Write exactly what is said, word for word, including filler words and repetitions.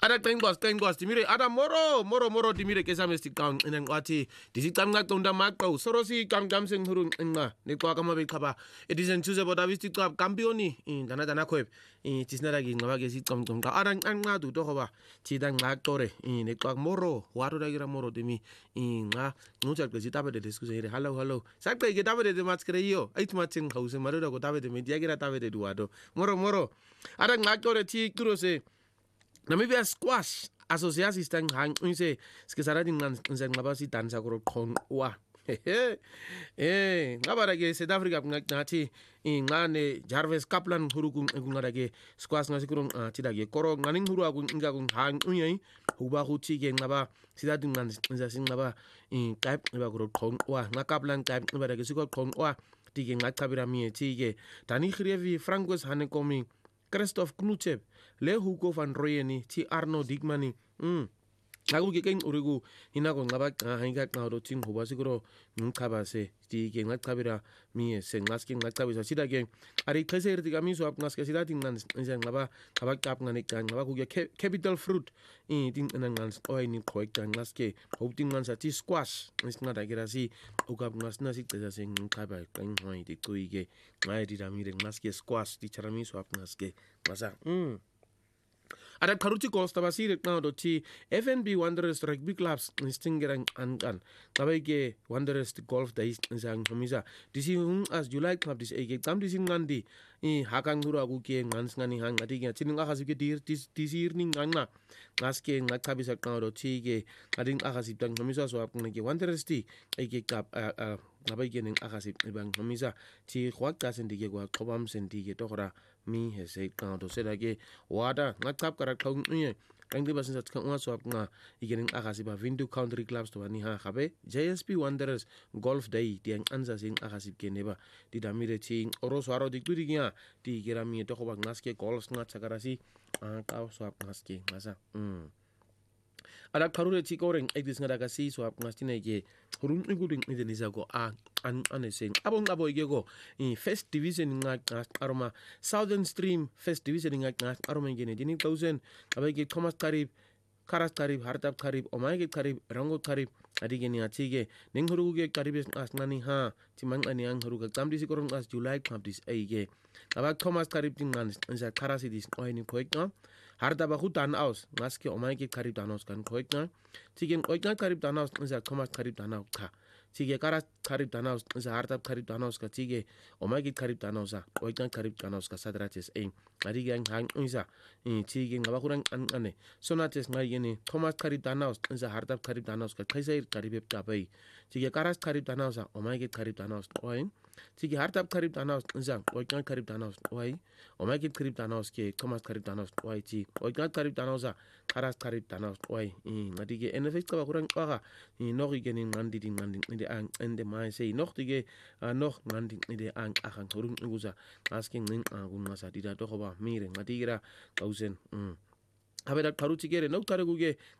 Ada qengqwas qengqwas dimire ada moro moro moro dimire ke same siqang inen kwathi disicamca conda maqo soro si camcam senghuru nqa neqwa kama beqhaba it is in Tuesday boda visti qab kampioni indana dana khweb itisnara ke nqaba ke sicamcam qa ada nqanqadu to goba thida nqaqore neqwa moro wato da gira moro dimi inqa nqutha qezi tabe de diskuse ire hello hello saqe ke tabe de matskreyo aitmatin khause maroda ko tabe de media gira tabe de duado moro moro ada nqaqore thi kurose Namibia squash associasi stang hang unse skisara dingan nsen ngaba si dansa kro khon wa eh ngaba ke South Africa ngathi ingane Jarvis Kaplan huruku ngara ke squash ngasi kro tidage koro nganing huru aku ngaku hang unyai huba huthi ke ngaba sida dingan nsa singaba in type ngaba kro khon wa ngakaplan type ngaba ke sikho khon wa tige ngachabira mi tige dani khrevi Frankos Hanekomi Christoph Knutsev le Hugo van Rooyen ti Arno Digmani mm aku ke keng urigu hinako ngaba hinga qaro ting hoba sikro ngchabase ti ke ngachabira mi sengaski ngachabisa sida ke ari khese irtika mi so apngaske sida tingan ngaba ngaba kap ngane ngaba ku ke capital fruit i ting ngan oi ni khoik ngaske hoptingan sa ti squash ngada kirasi ukap ngasna si ceza sing ngchaba qeng hoi ti tuige ngai di damire ngaske squash ti charami so apngaske masa mm Ada karuti Costa Basile now doti F N B Wanderers Rugby Clubs stingerang ankan kabege Wanderers Golf Days sang komisa disi hung as July Club dis ege tam disi ngandi i hakang huru aku ke ngans ngani hang ati ke tining akasip ke dir disi ning ngana ngaske ngakabisa now doti ke ading akasip tang komisa so apne ke Wanderers ti ege kap kabege ning akasip ibang komisa ti khwak kasen dige kwa khobam sen dige tokora mi hese kanto sedage wada ngakap kara khong nye kangli basin sat khong so apna igening akasi ba Vindu Country Clubs to ani ha khabe J S P Wanderers Golf Day tiang anza sing akasi ke neba di damire ting oro swaro di kurigia di gerami to khoba ngaske golf ngat sakarasi ka so apnaske ngasa mm ada karure ti koreng edis ngada kasi so apnastine ke hurun iguding idenisa go a an aneseng abong abo igego in first division nga aroma Southern Stream first division nga aroma ngene dini thousand abege Thomas Karib Karas Karib Hartab Karib Omaige Karib Rango Karib adigeni achige ning huruge Karib asnani ha timang ani ang huruga tamdi sikorong as July club dis aige aba Thomas Karib tingan sa Karasi dis oini koikna Hartab hutan aus ngaske Omaige Karib danos kan koikna tigen koikna Karib danos sa Thomas Karib danaus ka tige Karas Karib danaus sa Hartab Karib danaus ka tige Omaige Karib danaus sa koikna Karib danaus ka sadrates ein adigen hang unsa tige ngaba kurang an ane sonates ngayeni Thomas Karib danaus sa Hartab Karib danaus ka kaisair Karib tabai tige Karas Karib danaus sa Omaige Karib danaus oin tige Hartab Karib danaus sa koikna Karib danaus oi Omaige Karib danaus ke Thomas Karib danaus oi ti koikna Karib danaus sa Karas Karib danaus oi ngadige enefek ka kurang aga nogi genin ngandi din ngandi ide ang ende mai sei noch dige noch ngandi ide ang akan kurung ngusa asking ning agun ngasa dida to ba mire ngadigira kausen mm Habeda karuti gere no karuge